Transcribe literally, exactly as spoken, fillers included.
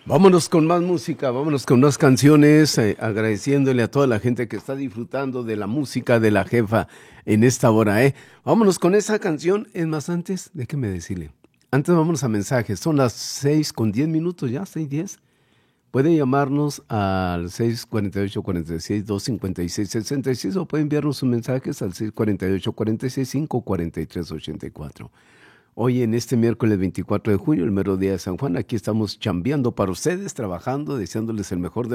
Vámonos con más música, vámonos con más canciones, eh, agradeciéndole a toda la gente que está disfrutando de la música de la jefa en esta hora, ¿eh? Vámonos con esa canción. Es más, antes, déjeme decirle, antes vámonos a mensajes, son las seis con diez minutos ya, seis diez. Pueden llamarnos al seis cuatro ocho, cuatro seis, dos cinco seis, seis seis o pueden enviarnos sus mensajes al seis cuatro ocho, cuatro seis cinco, cuatro tres ocho cuatro. Hoy en este miércoles veinticuatro de junio, el mero día de San Juan, aquí estamos chambeando para ustedes, trabajando, deseándoles el mejor de